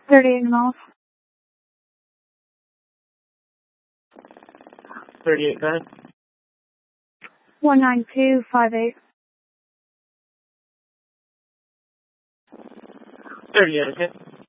38 and a half. 38 bed. 19258. 38, okay.